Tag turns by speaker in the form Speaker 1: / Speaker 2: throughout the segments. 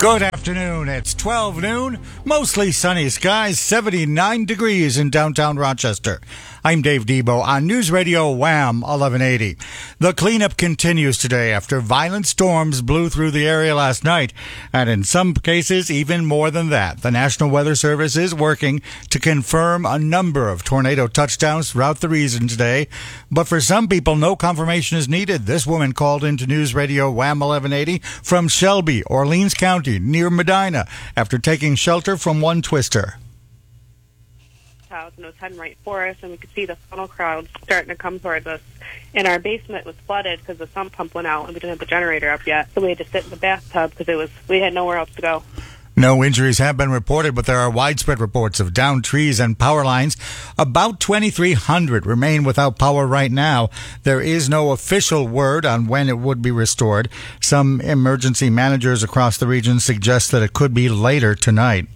Speaker 1: Good afternoon. It's 12 noon, mostly sunny skies, 79 degrees in downtown Rochester. I'm Dave Debo on News Radio Wham 1180. The cleanup continues today after violent storms blew through the area last night, and in some cases even more than that. The National Weather Service is working to confirm a number of tornado touchdowns throughout the region today, but for some people no confirmation is needed. This woman called into News Radio Wham 1180 from Shelby, Orleans County, near Medina, after taking shelter from one twister.
Speaker 2: House, and it was heading right for us, and we could see the funnel crowd starting to come towards us. And our basement was flooded because the sump pump went out, and we didn't have the generator up yet, so we had to sit in the bathtub because we had nowhere else to go.
Speaker 1: No injuries have been reported, but there are widespread reports of downed trees and power lines. About 2,300 remain without power right now. There is no official word on when it would be restored. Some emergency managers across the region suggest that it could be late tonight,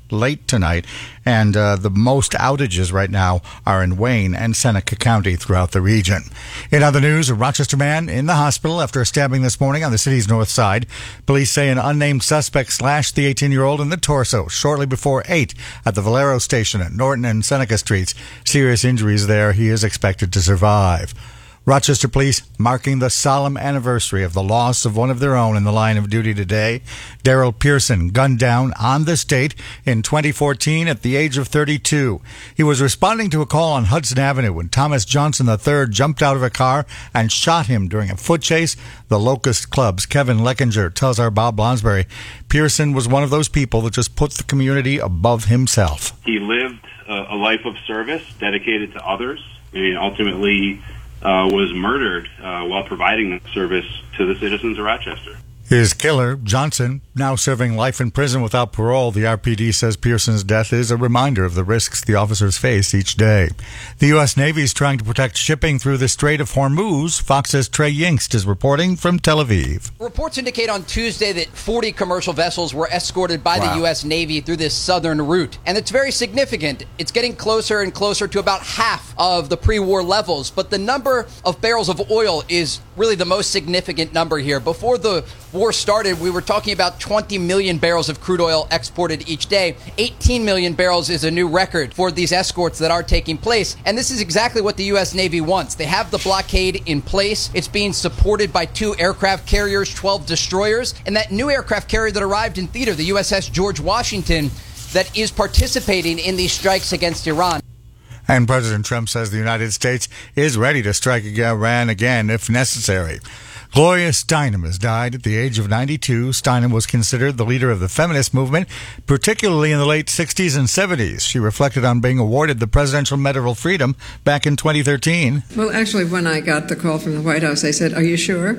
Speaker 1: and the most outages right now are in Wayne and Seneca County throughout the region. In other news, a Rochester man in the hospital after a stabbing this morning on the city's north side. Police say an unnamed suspect slashed the 18-year-old in the torso shortly before 8 at the Valero station at Norton and Seneca Streets. Serious injuries there. He is expected to survive. Rochester Police marking the solemn anniversary of the loss of one of their own in the line of duty today. Daryl Pearson gunned down on the state in 2014 at the age of 32. He was responding to a call on Hudson Avenue when Thomas Johnson III jumped out of a car and shot him during a foot chase. The Locust Club's Kevin Leckinger tells our Bob Blonsberry Pearson was one of those people that just puts the community above himself.
Speaker 3: He lived a life of service dedicated to others, and ultimately was murdered while providing that service to the citizens of Rochester.
Speaker 1: His killer, Johnson, now serving life in prison without parole. The RPD says Pearson's death is a reminder of the risks the officers face each day. The U.S. Navy is trying to protect shipping through the Strait of Hormuz. Fox's Trey Yingst is reporting from Tel Aviv.
Speaker 4: Reports indicate on Tuesday that 40 commercial vessels were escorted by the U.S. Navy through this southern route. And it's very significant. It's getting closer and closer to about half of the pre-war levels. But the number of barrels of oil is really the most significant number here. Before the war started, we were talking about 20 million barrels of crude oil exported each day. 18 million barrels is a new record for these escorts that are taking place. And this is exactly what the U.S. Navy wants. They have the blockade in place. It's being supported by 2 aircraft carriers, 12 destroyers, and that new aircraft carrier that arrived in theater, the USS George Washington, that is participating in these strikes against Iran.
Speaker 1: And President Trump says the United States is ready to strike Iran again if necessary. Gloria Steinem has died at the age of 92. Steinem was considered the leader of the feminist movement, particularly in the late 60s and 70s. She reflected on being awarded the Presidential Medal of Freedom back in 2013.
Speaker 5: Well, actually, when I got the call from the White House, I said, "Are you sure?"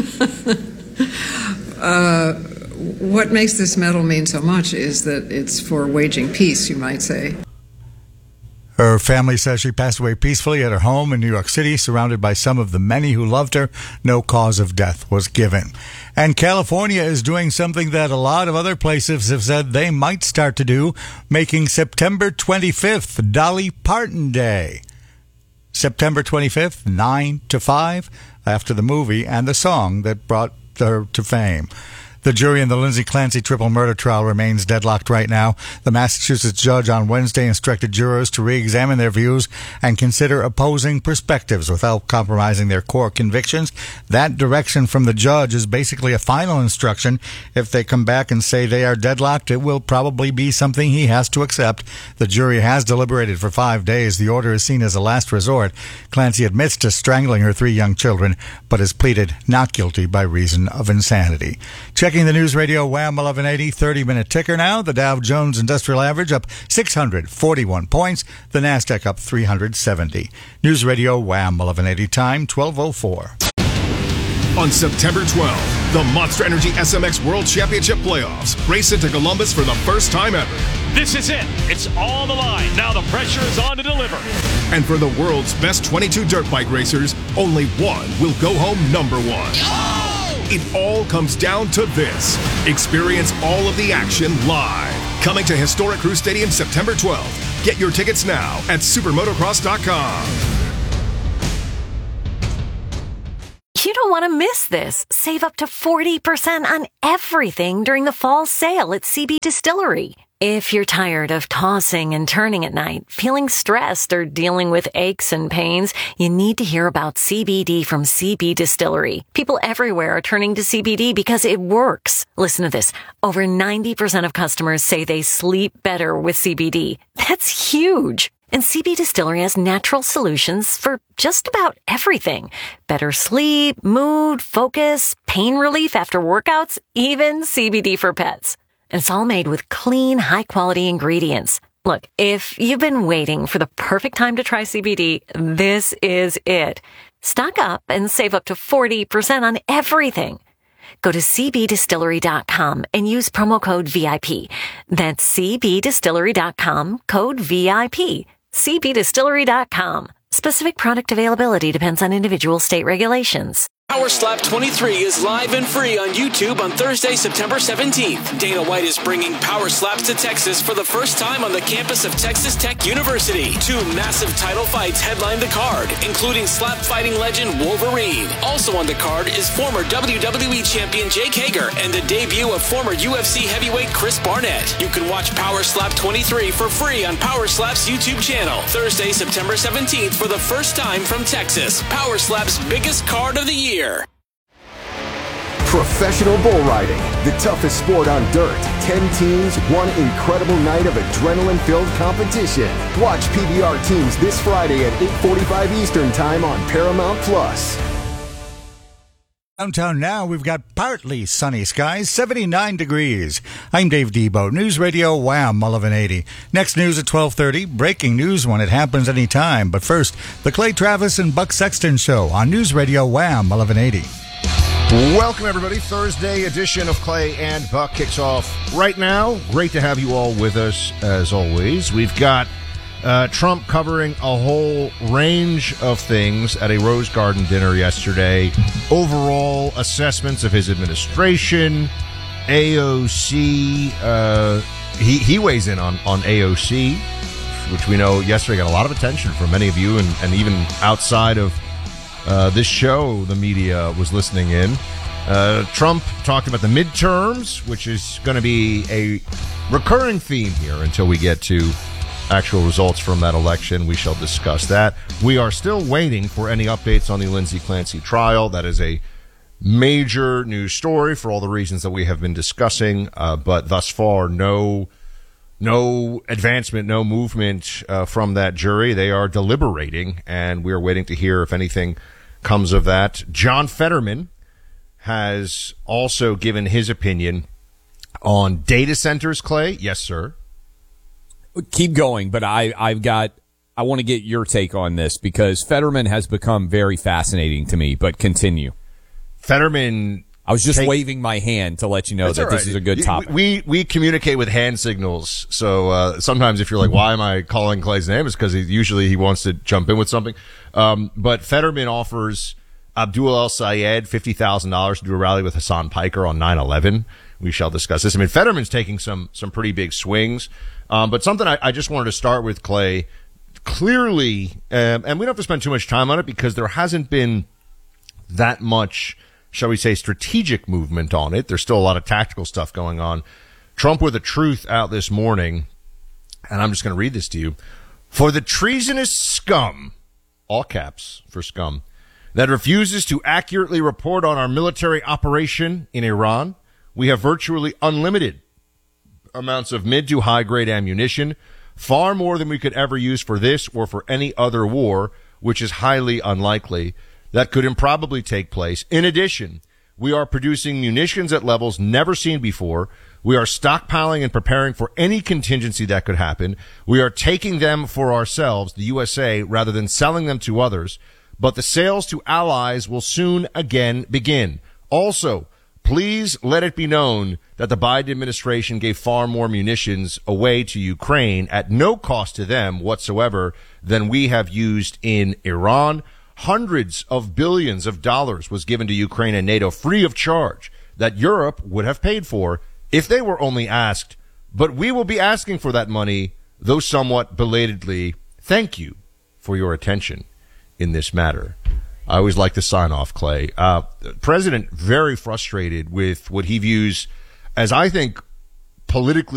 Speaker 5: What makes this medal mean so much is that it's for waging peace, you might say.
Speaker 1: Her family says she passed away peacefully at her home in New York City, surrounded by some of the many who loved her. No cause of death was given. And California is doing something that a lot of other places have said they might start to do, making September 25th Dolly Parton Day. September 25th, 9 to 5, after the movie and the song that brought her to fame. The jury in the Lindsay Clancy triple murder trial remains deadlocked right now. The Massachusetts judge on Wednesday instructed jurors to re-examine their views and consider opposing perspectives without compromising their core convictions. That direction from the judge is basically a final instruction. If they come back and say they are deadlocked, it will probably be something he has to accept. The jury has deliberated for 5 days. The order is seen as a last resort. Clancy admits to strangling her 3 young children, but has pleaded not guilty by reason of insanity. Checking the News Radio Wham 1180 30-minute ticker now. The Dow Jones Industrial Average up 641 points. The Nasdaq up 370. News Radio Wham 1180 time 12:04.
Speaker 6: On September 12th, the Monster Energy SMX World Championship Playoffs race into Columbus for the first time ever.
Speaker 7: This is it. It's all on the line. Now the pressure is on to deliver.
Speaker 6: And for the world's best 22 dirt bike racers, only one will go home number 1.
Speaker 7: Oh!
Speaker 6: It all comes down to this. Experience all of the action live. Coming to historic Crew Stadium September 12th. Get your tickets now at supermotocross.com.
Speaker 8: You don't want to miss this. Save up to 40% on everything during the fall sale at CB Distillery. If you're tired of tossing and turning at night, feeling stressed, or dealing with aches and pains, you need to hear about CBD from CB Distillery. People everywhere are turning to CBD because it works. Listen to this. Over 90% of customers say they sleep better with CBD. That's huge. And CB Distillery has natural solutions for just about everything. Better sleep, mood, focus, pain relief after workouts, even CBD for pets. And it's all made with clean, high-quality ingredients. Look, if you've been waiting for the perfect time to try CBD, this is it. Stock up and save up to 40% on everything. Go to cbdistillery.com and use promo code VIP. That's cbdistillery.com, code VIP. cbdistillery.com. Specific product availability depends on individual state regulations.
Speaker 9: Power Slap 23 is live and free on YouTube on Thursday, September 17th. Dana White is bringing Power Slaps to Texas for the first time on the campus of Texas Tech University. 2 massive title fights headline the card, including slap fighting legend Wolverine. Also on the card is former WWE champion Jake Hager and the debut of former UFC heavyweight Chris Barnett. You can watch Power Slap 23 for free on Power Slap's YouTube channel. Thursday, September 17th for the first time from Texas. Power Slap's biggest card of the year.
Speaker 6: Professional bull riding, the toughest sport on dirt. 10 teams, one incredible night of adrenaline-filled competition. Watch PBR teams this Friday at 8:45 Eastern Time on Paramount+.
Speaker 1: Downtown now, we've got partly sunny skies, 79 degrees. I'm Dave Debo, News Radio Wham 1180. Next news at 12:30, breaking news when it happens anytime. But first, the Clay Travis and Buck Sexton Show on News Radio Wham 1180.
Speaker 10: Welcome, everybody. Thursday edition of Clay and Buck kicks off right now. Great to have you all with us, as always. We've got Trump covering a whole range of things at a Rose Garden dinner yesterday. Overall assessments of his administration, AOC. He weighs in on AOC, which we know yesterday got a lot of attention from many of you, and even outside of this show, the media was listening in. Trump talked about the midterms, which is going to be a recurring theme here until we get to actual results from that election. We shall discuss that. We are still waiting for any updates on the Lindsay Clancy trial. That is a major news story for all the reasons that we have been discussing, but thus far, no advancement, no movement from that jury. They are deliberating, and we are waiting to hear if anything comes of that. John Fetterman has also given his opinion on data centers, Clay. Yes, sir.
Speaker 11: Keep going, but I want to get your take on this because Fetterman has become very fascinating to me, but continue.
Speaker 10: Fetterman,
Speaker 11: I was just waving my hand to let you know that this is a good topic.
Speaker 10: We communicate with hand signals, so sometimes if you're like, why am I calling Clay's name? It's because usually he wants to jump in with something. But Fetterman offers Abdul El-Sayed $50,000 to do a rally with Hassan Piker on 9/11. We shall discuss this. I mean, Fetterman's taking some pretty big swings. But something I just wanted to start with, Clay, clearly, and we don't have to spend too much time on it because there hasn't been that much, shall we say, strategic movement on it. There's still a lot of tactical stuff going on. Trump with a truth out this morning, and I'm just going to read this to you. For the treasonous scum, all caps for scum, that refuses to accurately report on our military operation in Iran, we have virtually unlimited amounts of mid to high grade ammunition, far more than we could ever use for this or for any other war, which is highly unlikely. That could improbably take place. In addition, we are producing munitions at levels never seen before. We are stockpiling and preparing for any contingency that could happen. We are taking them for ourselves, the USA, rather than selling them to others. But the sales to allies will soon again begin. Also, please let it be known that the Biden administration gave far more munitions away to Ukraine at no cost to them whatsoever than we have used in Iran. Hundreds of billions of dollars was given to Ukraine and NATO free of charge that Europe would have paid for if they were only asked. But we will be asking for that money, though somewhat belatedly. Thank you for your attention in this matter. I always like to sign off, Clay. President very frustrated with what he views as, I think, politically